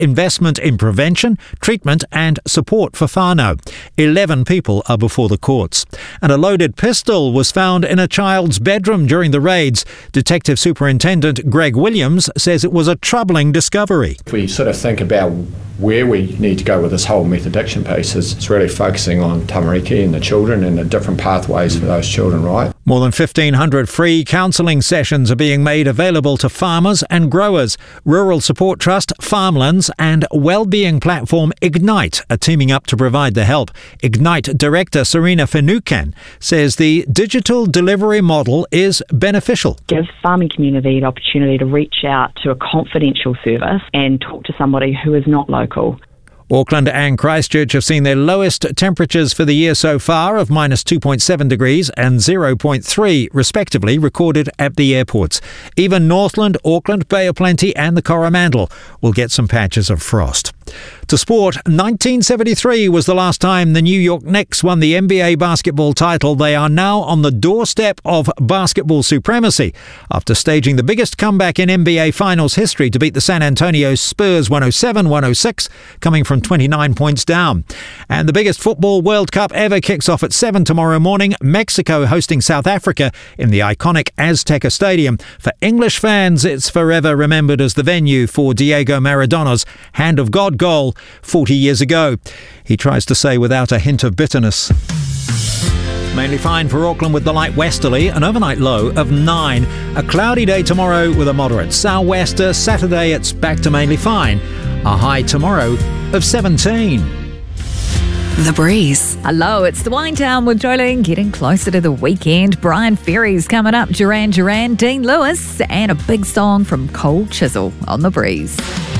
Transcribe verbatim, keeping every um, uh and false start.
investment in prevention, treatment and support for whānau. Eleven people are before the courts. And a loaded pistol was found in a child's bedroom during the raids. Detective Superintendent Greg Williams says it was a troubling discovery. If we sort of think about where we need to go with this whole meth addiction piece, is it's really focusing on tamariki and the children and the different pathways for those children, right? More than fifteen hundred free counselling sessions are being made available to farmers and growers. Rural Support Trust, Farmlands and wellbeing platform Ignite are teaming up to provide the help. Ignite Director Serena Finucane says the digital delivery model is beneficial. Give farming community the opportunity to reach out to a confidential service and talk to somebody who is not local. Auckland and Christchurch have seen their lowest temperatures for the year so far of minus two point seven degrees and zero point three respectively recorded at the airports. Even Northland, Auckland, Bay of Plenty and the Coromandel will get some patches of frost. To sport, nineteen seventy-three was the last time the New York Knicks won the N B A basketball title. They are now on the doorstep of basketball supremacy after staging the biggest comeback in N B A Finals history to beat the San Antonio Spurs one oh seven one oh six, coming from twenty-nine points down. And the biggest football World Cup ever kicks off at seven tomorrow morning. Mexico hosting South Africa in the iconic Azteca Stadium. For English fans, it's forever remembered as the venue for Diego Maradona's Hand of God goal forty years ago. He tries to say without a hint of bitterness. Mainly fine for Auckland with the light westerly, an overnight low of nine. A cloudy day tomorrow with a moderate sou'wester. Saturday it's back to mainly fine. A high tomorrow of seventeen. The Breeze. Hello, it's the Wine Town with Jolene, getting closer to the weekend. Brian Ferry's coming up, Duran Duran, Dean Lewis, and a big song from Cold Chisel on The Breeze.